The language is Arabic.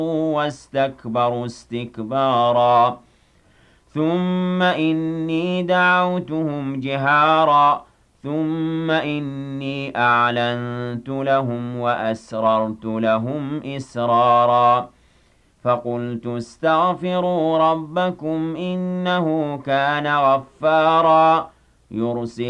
واستكبروا استكبارا ثم إني دعوتهم جهارا ثم إني أعلنت لهم وأسررت لهم إسرارا فقلت استغفروا ربكم إنه كان غفارا يرسل